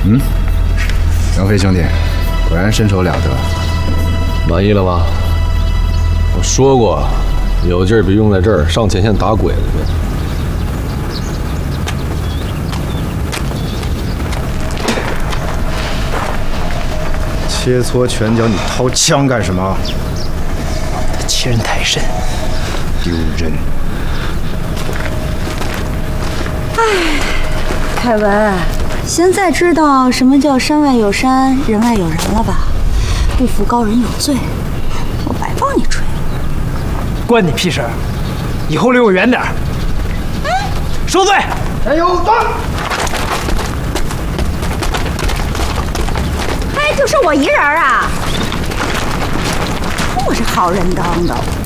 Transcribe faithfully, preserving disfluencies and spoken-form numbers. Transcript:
嗯，杨飞兄弟，果然身手了得。 满意了吧？我说过，有劲儿别用在这儿，上前线打鬼子去。 切磋拳脚，你掏枪干什么？ 他欺人太甚， 丢人！ 唉，凯文，现在知道什么叫山外有山，人外有人了吧？不服高人有罪，我白帮你吹了。 关你屁事！以后离我远点儿。收队！ 加油，打！ 哎，就剩我一人啊！我是好人当的。